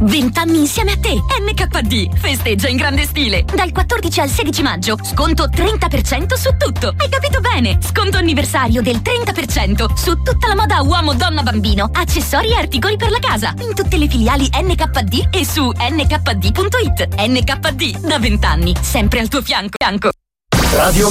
20 anni insieme a te. NKD festeggia in grande stile. Dal 14 al 16 maggio, sconto 30% su tutto. Hai capito bene? Sconto anniversario del 30% su tutta la moda uomo, donna, bambino, accessori e articoli per la casa. In tutte le filiali NKD e su nkd.it. NKD, da 20 anni, sempre al tuo fianco. Radio